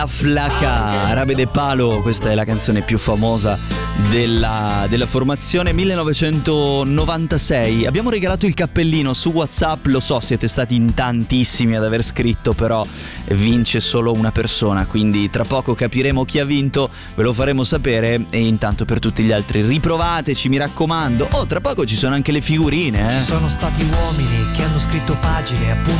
Flaca, Arabe de Palo, questa è la canzone più famosa della formazione. 1996. Abbiamo regalato il cappellino su WhatsApp, lo so, siete stati in tantissimi ad aver scritto, però vince solo una persona, quindi tra poco capiremo chi ha vinto, ve lo faremo sapere. E intanto per tutti gli altri riprovateci, mi raccomando. Tra poco ci sono anche le figurine, Ci sono stati uomini che hanno scritto pagine, appunti